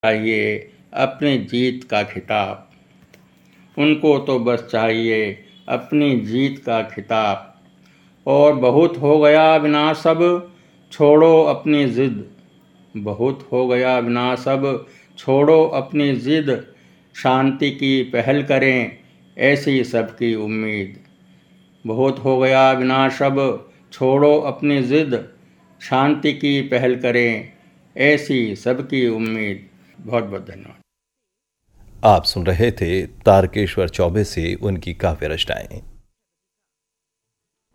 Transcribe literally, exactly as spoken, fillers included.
चाहिए अपनी जीत का खिताब, उनको तो बस चाहिए अपनी जीत का खिताब। और बहुत हो गया विनाश अब, छोड़ो अपनी ज़िद, बहुत हो गया विनाश अब, छोड़ो अपनी ज़िद। शांति की पहल करें ऐसी सबकी उम्मीद, बहुत हो गया विनाश अब, छोड़ो अपनी ज़िद। शांति की पहल करें ऐसी सबकी उम्मीद। बहुत बहुत धन्यवाद। आप सुन रहे थे तारकेश्वर चौबे से उनकी काव्य रचनाएं।